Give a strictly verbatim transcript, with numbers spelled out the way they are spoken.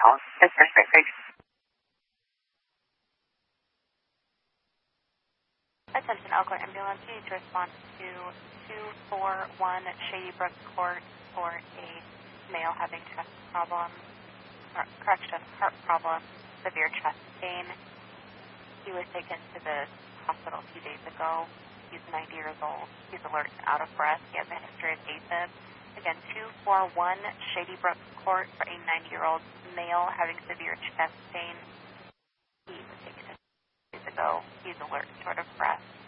Town. Thanks, thanks, thanks, thanks. Attention, Elkhorn Ambulance, you need to respond to two four one Shady Brook Court for a male having chest problems, or correction, heart problems, severe chest pain. He was taken to the hospital a few days ago. He's ninety years old. He's alert and out of breath. He has a history of AFib. Again, two four one Shady Brook Court for a ninety-year-old male having severe chest pain. He was taken to the hospital a few days ago. He's alert and short of breath.